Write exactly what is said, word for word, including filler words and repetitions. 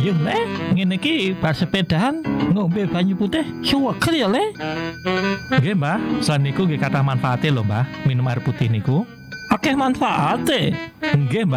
Yuh Le, ngene iki bar sepedahan ngombe banyu putih suweger ya Le. Nggih Mbah, selain niku nggih kathah manfaate lho Mbah, minum air putih niku. Akeh manfaate. Nggih Mbah.